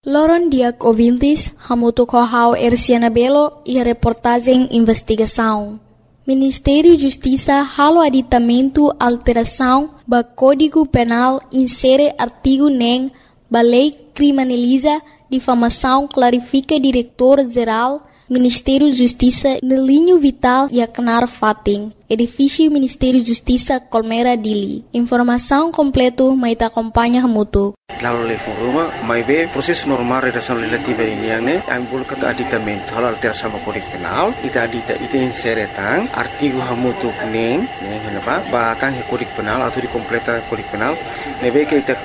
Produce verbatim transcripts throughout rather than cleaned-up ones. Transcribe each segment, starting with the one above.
Loron Diak ouvintes, hamuto kohau Erciana Belo e a reportagem investigação. Ministério da Justiça halo aditamento alteração ba Código Penal insere artigo nem ba lei criminaliza difamação clarifica diretor-geral Ministério da Justiça no linho vital e a canar fating. Edifício Ministério da Justiça Colmeira Dili. Informação completo mais acompanha hamuto. Lalu le foruma, mai be proses normal redação legislativa ini yang ne, ambul kata aditamento hal alteração ba Código Penal, ita adita ita insere tang artigo hamutu neng, neng kenapa? Ba tang Código Penal atau di completa Código Penal, nebe ke ita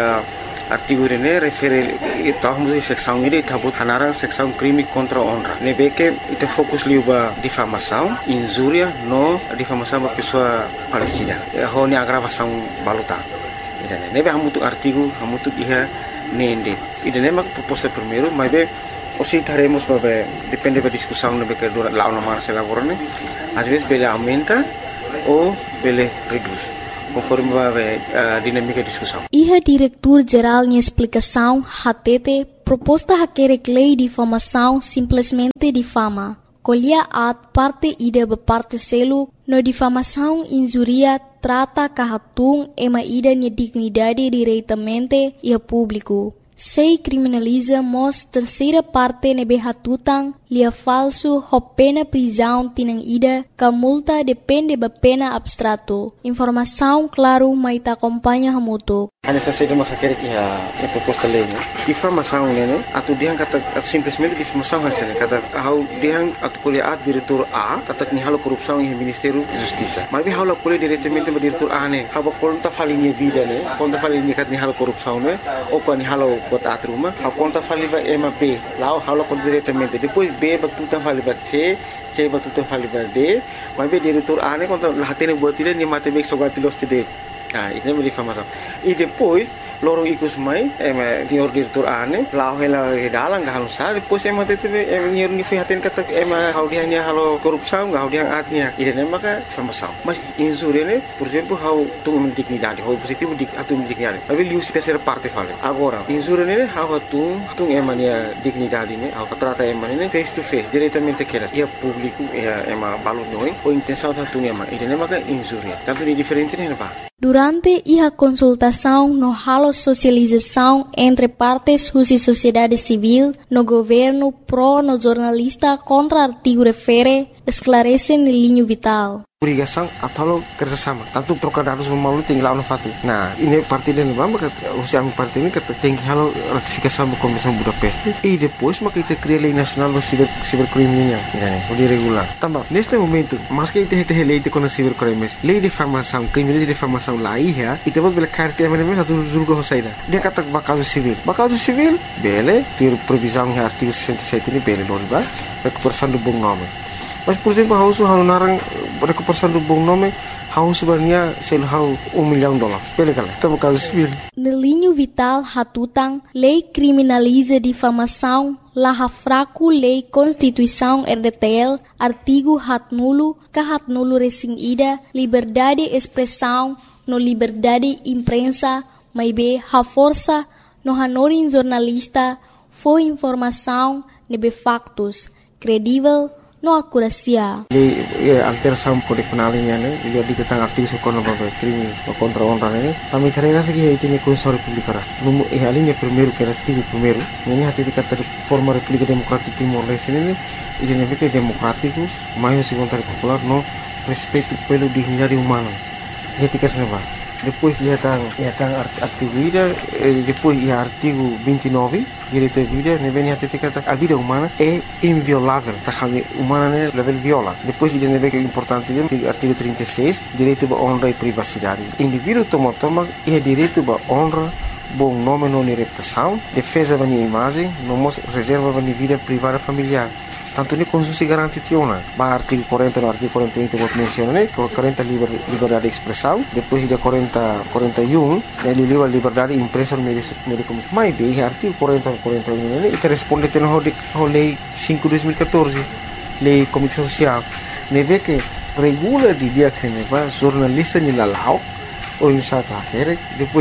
artigo ini refere ita hamutu seksão ini ita but hanarang seksão crime contra honra. Nebe ke ita fokus liu ba difamação, injuria no difamação ba pessoa falecida. Ho ni agravação baluta. Idane nebe hamutu artigo hamutu iha nende idane mak proposta primeiro mas be osi taremos babe depende da discussão nebe que dura lá uma se elaborane às vezes bele aumenta ou bele reduz conforme babe a dinâmica da discussão. Iha diretor geral em explicação hatete proposta hakere lei de difamação simplesmente difama. Colhia at parte ida ba parte selu no difamação injuria trata kahatung ema ida nia dignidade diretamente e a público. Sei criminaliza mos terceira parte nebe hatutang lia falso ho pena prisão tinang ida ka multa depende ba pena abstrato. Informação claro mai ta acompanha hamuto. Hanya saja de masaker ia a proposta lei ne. Difamação ne, atu diang kata simplesmente difamação hasilnya kata hau diang atu kuliah diretor A kata ni halo korupção em Ministério da Justiça. Mas bem halo kuliah diretamente ba diretor A ne. Haba konta falinha vida ne, konta falinha kat ni halo korupção ne, ou kan ni halo bot atruma, hau konta faliba M B, lá halo kon diretamente. Depois B batutan faliba C, C batutan faliba D, mas bem diretor A ne konta lahatene buat dia ni mate bek sogatilos tide. Ah, ini é difamação. E depois, loro ikus mai, é senhor diretor ane, lá ela redalang gak halusar, depois é mate teve é senhor ni fihaten kata é hau dia ni halo korupção, hau dia atnya. Ini é maka difamação. Mas injuria ne, por exemplo, hau tu dignidade, hau positivo dik atu dignidade. Mas ele usa terceira parte fala. Agora, injuria ne hau tu tu é mania dignidade ne, hau trata é mania face to face, diretamente que é público, é é ma balot noi, ou intenção tu é ma. Ini é maka injuria. Tanto de diferente ne apa? Durante a consultação no halo socialização entre partes da sociedade civil, no governo pro no jornalista contra artigo refere, esclarece no linho vital. Obrigação atau kerjasama. Tanto trocar dados melalui tinggal no fatu. Nah, ini parti dan bamba kat usia parti ini kat tinggi halo ratifikasi sama Komisi Budapest. E depois maka kita cria lei nasional do ciber cibercriminal, yani, o regular. Tambah, neste momento, mas que kita hete lei de com cibercrimes, lei de difamação, crime de difamação lá ia, e temos bela carta mesmo satu julgo hosaida. Dia kata bakal civil. Bakal civil, bele, ter previsão em artigo sessenta e sete ini bele não ba? Recuperação do bom nome. Mas, por exemplo, hau su hau narang recuperação do bom nome, hau sebenarnya sel hau um milhão de dólares. Pele kala, tamo caso civil. No linho vital hatutang, lei criminaliza difamação, laha fraco lei Constituição R D T L, artigo hat nulo, ka hat nulo resing ida, liberdade expressão, no liberdade imprensa, mai be ha força, no hanorin jornalista, foi informação, nebe factos, credível, no acuracia. Lei alteração Código Penal ini ne, dia di tentang aktivis ekonomi babe crime contra honra ne. Kami carrega segi itu ne Constituição Republicana. Numo e ali ne primeiro que era artigo primeiro. Ini hati dikata forma República Democrática Timor-Leste ne, ele ne que democrático, mais o vontade popular no respeito pelo dignidade humana. Dia tiga seneva. Depois ia tang ia tang artigo ida, depois ia artigo vinte e nove, direito à vida, ne vem hati dikata a vida humana é inviolável, tá kami humana ne level viola. Depois ia ne vem que é importante dia artigo trinta e seis, direito à honra e privacidade. Indivíduo toma toma ia direito à honra, bom nome não reputação, defesa da minha imagem, não reserva da minha vida privada familiar. Tanto ni konstitusi garanti tiona. Ba artigo quarenta no artigo quarenta e um que menciona né, quarenta liber, liberdade de expressão, depois de quarenta, quarenta e um, ele livre liberdade de imprensa no meio de comunicação. Mas bem, artigo quarenta, quarenta e um, ele responde à lei cinco de dois mil e catorze, lei de comunicação social. Ne vê que regula de dia que ne va jornalista ni lalau ou em sata, depois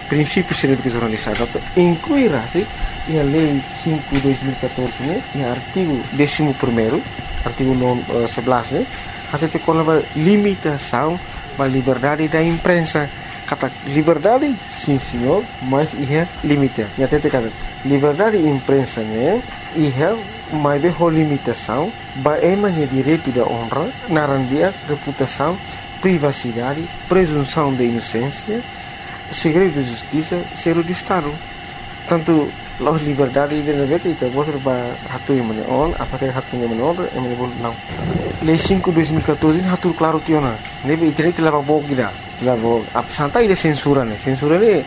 princípios científicos jornalizados, incluirá-se a Lei cinco de dois mil e catorze, né, e o artigo décimo primeiro, artigo sebelas, né, até com a limitação da liberdade da imprensa. Kata liberdade, sim senhor, mas ia limite. E até te kata liberdade de imprensa, né, ia mais bem a limitação, bagaimana direito da honra, narandia, reputação, privacidade, presunção de inocência, segredo de justiça, segredo de Estado. Tanto as liberdades de negara kita boleh hatu yang mana on, apakah hatu yang mana on, yang mana boleh não. Lei cinco de dois mil e catorze hatu claro tiona. Nebe internet telah bawa kita, telah bawa. Apa santai dia censura ni, censura ni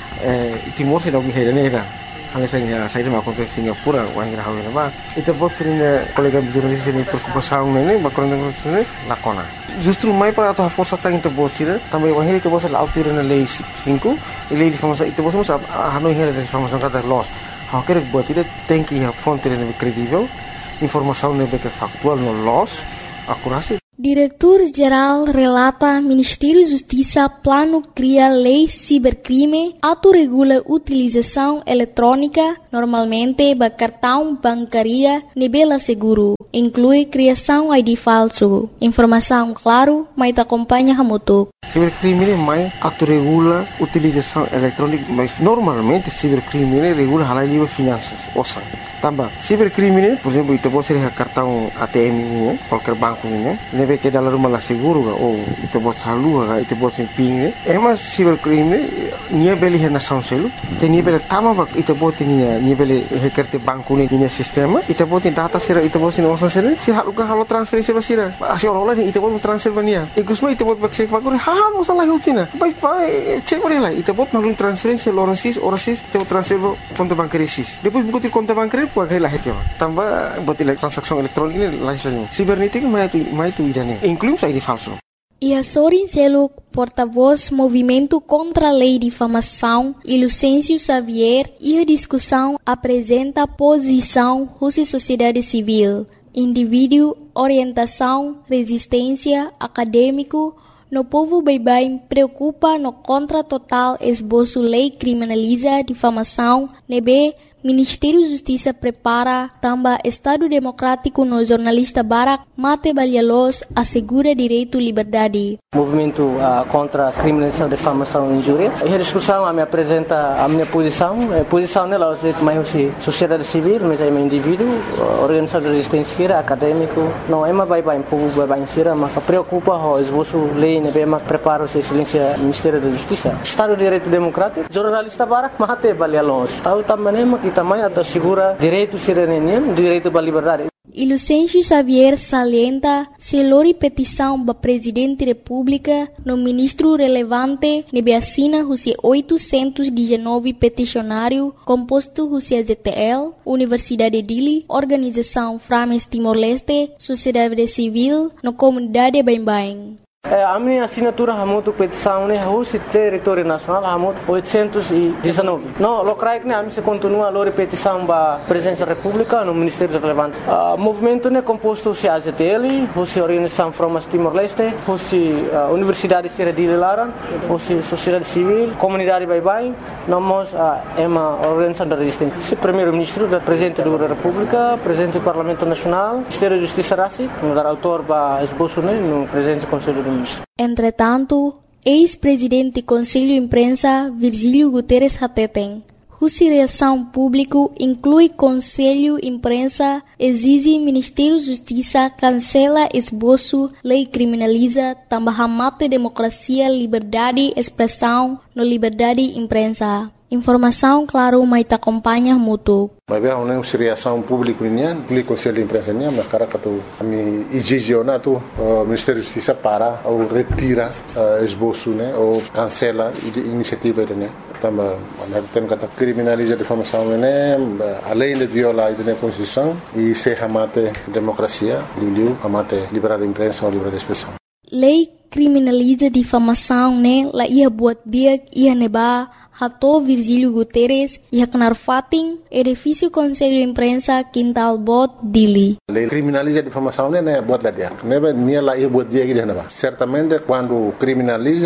Timor se dog hera ni kan. Hanya saya saya dah makan ke Singapura, orang kira hawa nama. Itu buat sering kolega jurnalis ini preocupação ni, bakal dengan sini lakona. Justru mai para atau força tang itu buat sih, tambah orang itu buat selalu autir na lei cinco, lei de informação itu buat semua hanoi hera de informação kata loss. Há que buat itu tem que a fonte ni credível, informação ni betul faktual no loss, akurasi. Diretor-Geral relata Ministério da Justiça plano cria lei cibercrime, autorregula utilização eletrônica, normalmente ba cartão bancária nebela seguro, inclui criação I D falso. Informação claro, mas te acompanha hamutuk. Cibercrime mais autorregula utilização eletrônica, mas normalmente cibercrime regula halal livre finanças, ouça. Tambah, cibercrime, por exemplo, itu pode ser cartão A T M ini, qualquer banco ini, nebe que dalam rumah seguro ga, ou itu pode salur ga, itu pode ser ping. Emas cibercrime, nia beli hena sound selu, te nia beli tama bak, itu pode nia nia beli hekerte banku ni nia sistema, itu pode data sira, itu pode nia osan sira, sira halu ga halu transferisi basira, asyik orang lain itu pode transfer bania, ikusma itu pode cek bakuri, hal masalah hutina, baik baik cek boleh lah, itu pode malu transferisi orang sis, orang sis, itu transfer konto bankari sis, depois buku konto bankari Puagai lah itu, tambah buat transaksi elektronik ini lain sebagainya. Sibernetik mai itu mai itu idane, inclui I D falso. E a Sorin Seluk, porta-voz Movimento contra a Lei de Difamação, e Lucêncio Xavier, e a discussão apresenta a posição Rússia Sociedade Civil, indivíduo, orientação, resistência, acadêmico, no povo bem-bem preocupa no contra total esboço lei criminaliza difamação, nebe Ministério da Justiça prepara também Estado Democrático no jornalista Barak Mate Balhalos assegura direito à liberdade. Movimento uh, contra a criminalização, difamação e injúria. E a discussão a me apresenta a minha posição. A posição nela é mais sociedade civil, mas é um indivíduo, organização de resistência, acadêmico. Não é mais bem povo bem bem sira, mas preocupa o esboço lei, né, mas prepara o excelência Ministério da Justiça. Estado de Direito Democrático, jornalista Barak Mate Balhalos. Tahu também que também assegura direito cidadania, direito à liberdade. E Lucêncio Xavier salienta se lori petição para Presidente da República no ministro relevante nebe assina Rússia oitocentos e dezenove peticionário composto Rússia Z T L, Universidade de Dili, Organização Frames Timor-Leste, Sociedade Civil, no Comunidade Bem-Bem. A minha assinatura hamutu petição né Rússia território nacional hamut oitocentos e dezenove. No locrai que a mim se continua a petição para presidência da República no Ministério relevante. O movimento né composto se A Z T L, Rússia Organização Frames Timor-Leste, Rússia Universidade de Laran, Rússia Sociedade Civil, Comunidade Bye-Bye, nós é uma organização da resistência. Se primeiro-ministro da Presidente da República, Presidente do Parlamento Nacional, Ministério da Justiça Rassi, no dar autor para esboço né no Presidente do Conselho do Entretanto, ex-presidente do Conselho de Imprensa, Virgílio Guterres Hateten, Rússia Reação Público inclui Conselho de Imprensa, exige Ministério da Justiça, cancela esboço, lei criminaliza, também mate democracia, liberdade, expressão, no liberdade de imprensa. Informação, claro, mas te acompanha mútuo. Mas bem, a reação pública ini, o Conselho de Imprensa ini, mas cara que tu, kami exigiona tu, o Ministério da Justiça para ou retira esboço, né, ou cancela a iniciativa ini. Também, tem que criminaliza a difamação, né, além de violar a Constituição e se ramate democracia, liu ramate liberdade de imprensa ou liberdade de expressão. Lei criminaliza difamação, né, lá ia buat dia ia neba Hato Virgílio Guterres ia kenar fating edifício Conselho de Imprensa Quintal Bot Dili. Lei criminaliza a difamação, né, buat lá dia. Neba nia lá ia buat dia que dia neba. Certamente quando criminaliza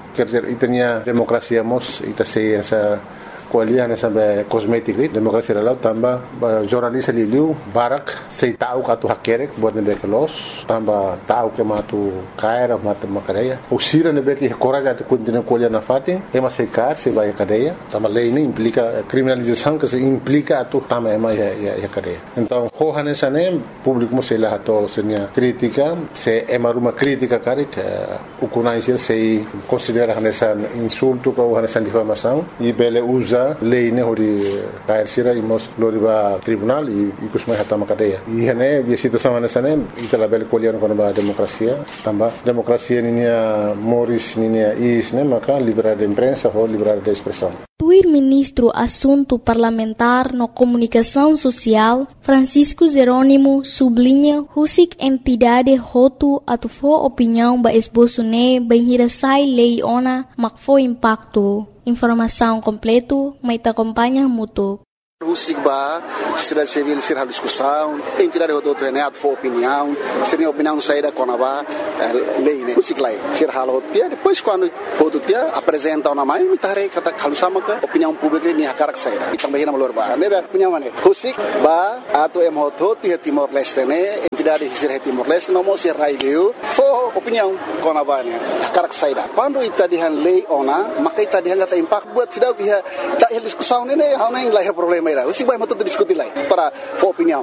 quer dizer, itania democracia mos ita sei essa kualiah nessa kosmetik rit demokrasi dalau tambah jornalis liu barak sei tahu katu hakerek buat nebe kelos tambah tahu ke matu kaira matu makadeia usira nebe que coragem de continuar kualiah na fatin ema sei kar sei vai cadeia tambah lei ini implica criminalização que se implica atu tambah ema ya ya cadeia então hoha nessa nem público mo sei lá ato senia crítica se ema ruma crítica karik ukunai sei considera nessa insulto ou nessa difamação e bele usa lei ne hori kair sira imos loriba tribunal e kusmai hatama cadeia e hene bi situação nessa nem itala bele kolian kono ba demokrasia tamba demokrasia ninia moris ninia is ne maka liberdade de imprensa ou liberdade de expressão. Tuir ministro Assunto Parlamentar no Comunicação Social, Francisco Jerônimo, sublinha husik entidade hotu atufo opinião ba esboço ne bem hirasai lei ona makfo impacto. Informação completo, mas te acompanha muito. O SIGBA, sociedade civil, ser a discussão, entidade do outro é for opinião, ser a opinião saída com a lei, né? O SIGLA, ser a lotia, depois quando o outro dia apresenta uma mãe, me tarei kata kalusama ka opinião pública ni hakarak saída. E também na malor ba, né? Opinião mana? O SIGBA, ato em hoto ti Timor Leste né? Entidade ser Timor Leste não mostra raio, for opinião com a ba né? Hakarak saída. Quando ita dihan lei ona, maka ita dihan kata impact buat sidau dia tak discussão né? Hau nem lah problema. O SIGBA é muito discutir lá para a opinião.